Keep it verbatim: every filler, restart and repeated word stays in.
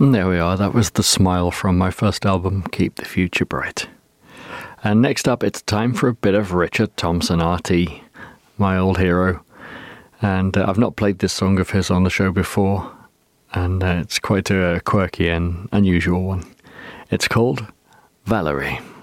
There we are. That was The Smile from my first album, Keep the Future Bright. And next up, it's time for a bit of Richard Thompson, R T, my old hero. And uh, I've not played this song of his on the show before, and uh, it's quite a quirky and unusual one. It's called Valerie.